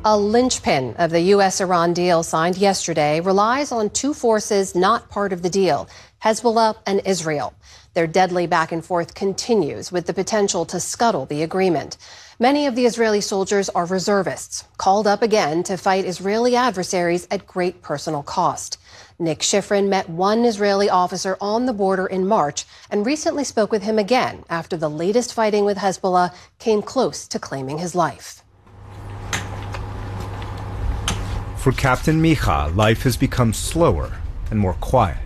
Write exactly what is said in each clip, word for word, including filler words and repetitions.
A linchpin of the U S Iran deal signed yesterday relies on two forces not part of the deal, Hezbollah and Israel. Their deadly back and forth continues with the potential to scuttle the agreement. Many of the Israeli soldiers are reservists, called up again to fight Israeli adversaries at great personal cost. Nick Schifrin met one Israeli officer on the border in March and recently spoke with him again after the latest fighting with Hezbollah came close to claiming his life. For Captain Micha, life has become slower and more quiet.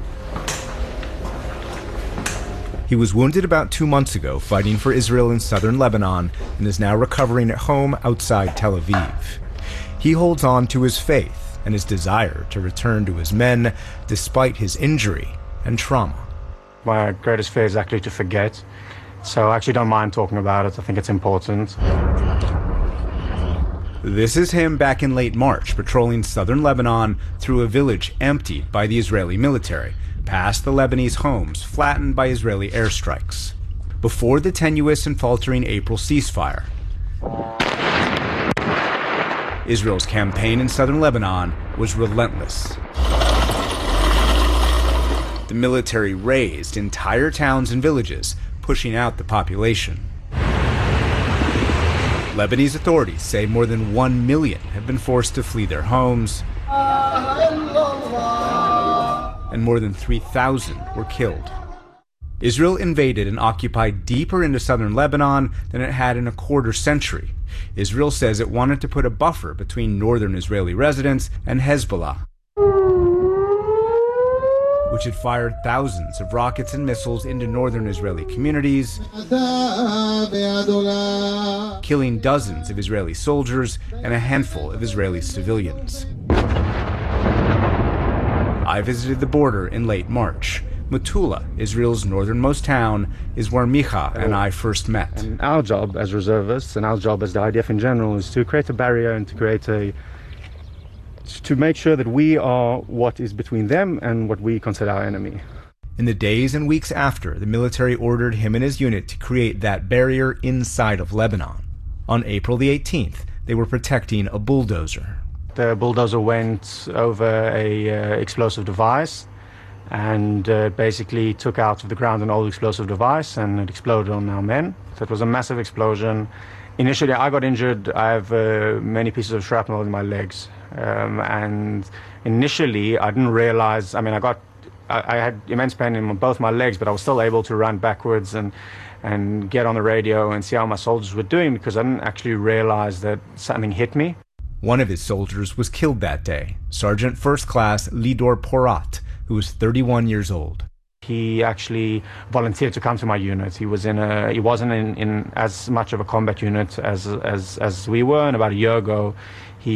He was wounded about two months ago fighting for Israel in southern Lebanon and is now recovering at home outside Tel Aviv. He holds on to his faith and his desire to return to his men despite his injury and trauma. My greatest fear is actually to forget, so I actually don't mind talking about it. I think it's important. This is him back in late March, patrolling southern Lebanon through a village emptied by the Israeli military, past the Lebanese homes flattened by Israeli airstrikes. Before the tenuous and faltering April ceasefire, Israel's campaign in southern Lebanon was relentless. The military razed entire towns and villages, pushing out the population. Lebanese authorities say more than one million have been forced to flee their homes, and more than three thousand were killed. Israel invaded and occupied deeper into southern Lebanon than it had in a quarter century. Israel says it wanted to put a buffer between northern Israeli residents and Hezbollah, which had fired thousands of rockets and missiles into northern Israeli communities, killing dozens of Israeli soldiers and a handful of Israeli civilians. I visited the border in late March. Metula, Israel's northernmost town, is where Micha and I first met. And our job as reservists and our job as the I D F in general is to create a barrier and to create a to make sure that we are what is between them and what we consider our enemy. In the days and weeks after, the military ordered him and his unit to create that barrier inside of Lebanon. On April the eighteenth, they were protecting a bulldozer. The bulldozer went over a uh, explosive device and uh, basically took out of the ground an old explosive device, and it exploded on our men. So it was a massive explosion. Initially, I got injured. I have uh, many pieces of shrapnel in my legs. Um, and initially, I didn't realize, I mean, I got, I, I had immense pain in both my legs, but I was still able to run backwards and, and get on the radio and see how my soldiers were doing, because I didn't actually realize that something hit me. One of his soldiers was killed that day, Sergeant First Class Lidor Porat, who was thirty-one years old. He actually volunteered to come to my unit. He was in a, he wasn't in, in as much of a combat unit as, as, as we were, and about a year ago, he